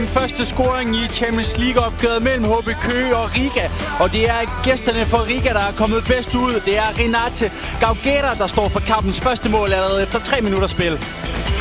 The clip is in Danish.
Den første scoring i Champions League-opgøret mellem HB Køge og Riga. Og det er gæsterne fra Riga, der er kommet bedst ud. Det er Renate Gaugera, der står for kampens første mål allerede efter 3 minutter spil.